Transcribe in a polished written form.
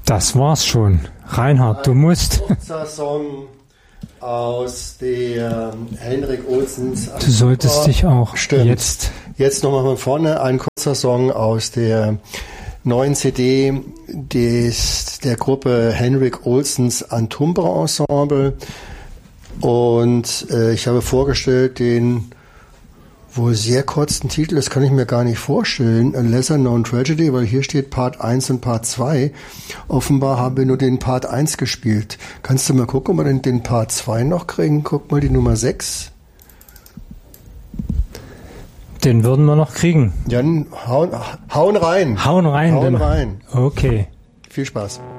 Das war's schon. Reinhard, du musst. Kurzer Song aus der Henrik Olsens. Du solltest dich auch Jetzt nochmal von vorne. Ein kurzer Song aus der neuen CD der Gruppe Henrik Olsens Antumbra Ensemble. Und ich habe vorgestellt den wohl sehr kurzen Titel, das kann ich mir gar nicht vorstellen, A Lesser Known Tragedy, weil hier steht Part 1 und Part 2. Offenbar haben wir nur den Part 1 gespielt. Kannst du mal gucken, ob wir den Part 2 noch kriegen? Guck mal die Nummer 6. Den würden wir noch kriegen. Jan, hauen rein. Hauen rein. Hauen rein. Okay. Viel Spaß.